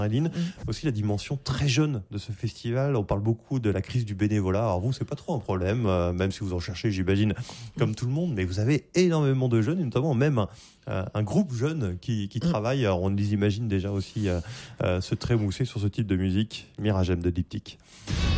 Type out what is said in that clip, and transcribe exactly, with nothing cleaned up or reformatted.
Aline, mmh. aussi la dimension très jeune de ce festival. On parle beaucoup de la crise du bénévolat. Alors vous, c'est pas trop un problème, euh, même si vous en cherchez, j'imagine, comme tout le monde, mais vous avez énormément de jeunes, et notamment même un, euh, un groupe jeune qui, qui mmh. travaille. Alors on les imagine déjà aussi euh, euh, se trémousser sur ce type de musique. Miragem de Diptyque.